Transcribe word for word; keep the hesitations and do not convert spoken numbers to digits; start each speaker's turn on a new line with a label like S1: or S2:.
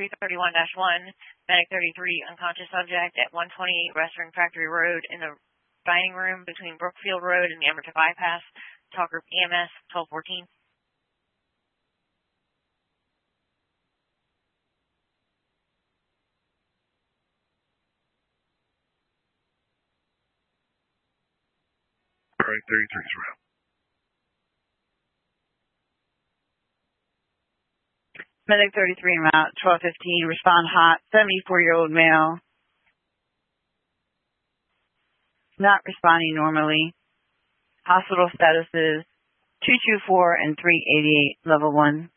S1: three thirty-one dash one, Medic thirty-three, unconscious subject at one twenty-eight Western Factory Road in the dining room between Brookfield Road and the Emerton Bypass. Talk group E M S twelve fourteen.
S2: All right, thirty-three is around.
S3: Medic thirty-three en route, twelve fifteen, respond hot, seventy-four-year-old male. Not responding normally. Hospital status is two two four and three eighty-eight, level one.